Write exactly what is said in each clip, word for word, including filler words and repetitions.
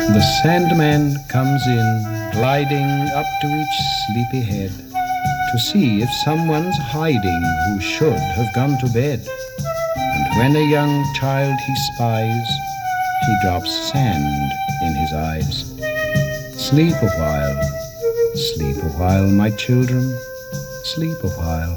The Sandman comes in, gliding up to each sleepy head, to see if someone's hiding who should have gone to bed. And when a young child he spies, he drops sand in his eyes. Sleep a while, sleep a while, my children, sleep a while.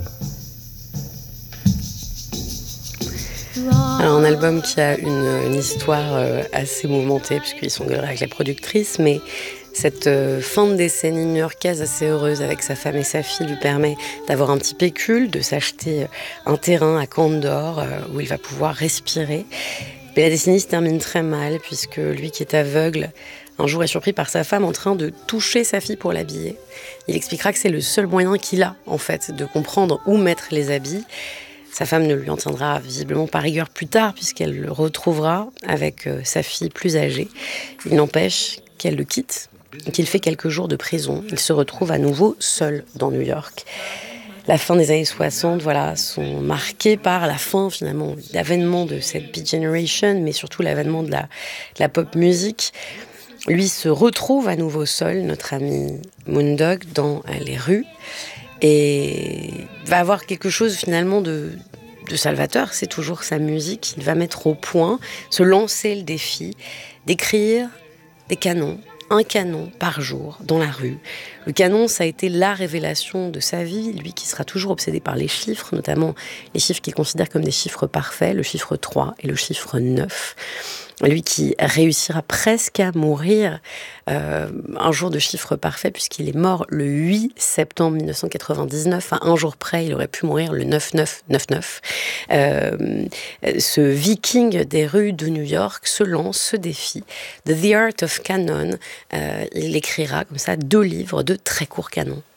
Alors, un album qui a une, une histoire euh, assez mouvementée, puisqu'ils sont gueulerés avec la productrice, mais cette euh, fin de décennie new-yorkaise assez heureuse avec sa femme et sa fille lui permet d'avoir un petit pécule, de s'acheter un terrain à Candor euh, où il va pouvoir respirer. Mais la décennie se termine très mal, puisque lui qui est aveugle, un jour est surpris par sa femme en train de toucher sa fille pour l'habiller. Il expliquera que c'est le seul moyen qu'il a, en fait, de comprendre où mettre les habits. Sa femme ne lui en tiendra visiblement pas rigueur plus tard, puisqu'elle le retrouvera avec euh, sa fille plus âgée. Il n'empêche qu'elle le quitte et qu'il fait quelques jours de prison. Il se retrouve à nouveau seul dans New York. La fin des années soixante, voilà, sont marquées par la fin, finalement, l'avènement de cette Beat Generation, mais surtout l'avènement de la, de la pop music. Lui se retrouve à nouveau seul, notre ami Moondog, dans les rues. Et va avoir quelque chose finalement de, de salvateur, c'est toujours sa musique. Il va mettre au point, se lancer le défi d'écrire des canons, un canon par jour dans la rue. Le canon, ça a été la révélation de sa vie, lui qui sera toujours obsédé par les chiffres, notamment les chiffres qu'il considère comme des chiffres parfaits, le chiffre trois et le chiffre neuf. Lui qui réussira presque à mourir euh, un jour de chiffre parfait, puisqu'il est mort le huit septembre mille neuf cent quatre-vingt-dix-neuf. À un jour près, il aurait pu mourir le neuf neuf neuf neuf. Euh, ce viking des rues de New York se lance ce défi de The Art of Canon. Euh, il écrira comme ça deux livres de très courts canons.